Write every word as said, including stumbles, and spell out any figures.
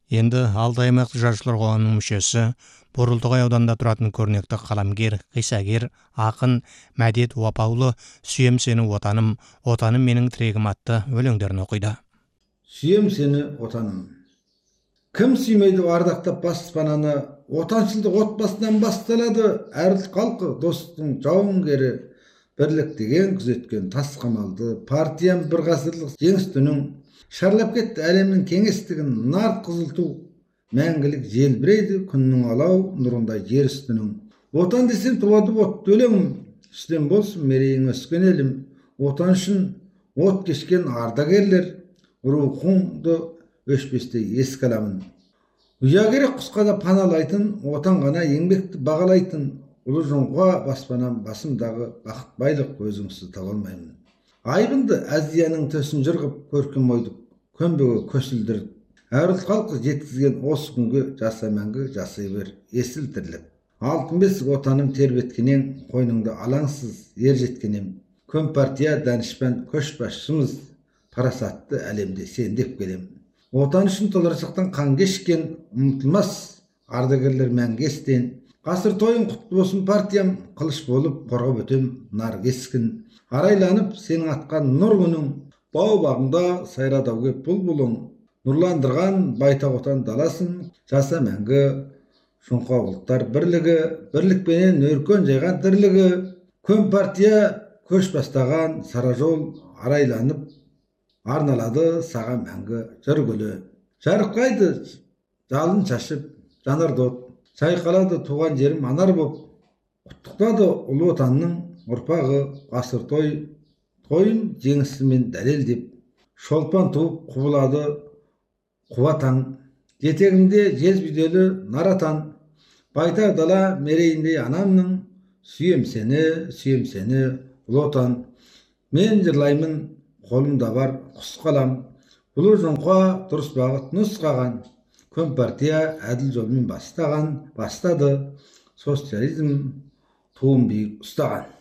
Енді Алты аймақтық жазушылар қоғамының мүшесі, Борылдығай ауданында тұратын көрнекті қаламгер, қиссагер, ақын Мәдет Уапаұлы «Сүйем сені отаным, отаным менің тірегім» атты өлеңдерін оқиды. Сүйем сені отаным. Кім сүймейді ардақтап баспананы, отаншылдық отбасынан басталады, әр халқы достықтың жауынгері, бірлік деген күзеткен тас қамалды, партиям бір ғасырлық жеңіс түнің, шарлап кетті әлемнің кеңістігін, нар қызыл ту, мәңгілік желбірейді күннің алау нұрындай жер үстінің. Отан десем туады отты өлеңім, үстем болсын мерейің өскен елім, отан үшін от кешкен ардагерлер, рухыңды өшпестей еске аламын. Ұя керек құсқа да паналайтын, отан ғана еңбекті бағалайтын, ұлы жоңға баспанам басымдағы бақыт байлық өзіңсіз таба алмаймын. Айбынды Азияның төсін жырғып көркем ойды көмбеге көсілдіріп, әр ұлт халқы жеткізген осы күнге жаса мәңгі жасай бер есіл тірлік. Алтын бесік отаным тербеткенен, қойныңды алаңсыз ер жеткенем. Компартия данышпан көшбасшымыз, парасатты әлемде сендеп келем. Отан үшін толарсақтан қан кешкен, ұмытылмас ардагерлер мәңгі естен. Ғасыр тойын құтты болсын партиям, қылыш болып қорғап өтем нар кескін. Арайланып сенің атқан нұр күнің, бау бағында сайрадау кеп бұлбұлың. Нұрландырған байтақ отан даласын, жаса мәңгі шоңқа ұлттар бірлігі, бірлікпенен өркен жайған тірлігі. Компартия көш бастаған сара жол арайланып, арналады саған мәңгі жыр гүлі. Жарқырайды жалын шашып жанар от, сайқалады туған жерім анар боп, құттықтады ұлы отанның ұрпағы, ғасыр той тойын жеңісімен дәлелдеп, шолпан туып құбылады қуатаң, жетегімде жез бүйделі наратан, байтақ дала мерейіндей анамның, сүйем сені, сүйем сені ұлы отан. Мен жырлаймын, қолымда бар құс қалам, ұлы жоңқа дұрыс бағыт нұсқаған, Компартия әділ жолмен бастаған, бастады, социализм туын биік ұстаған.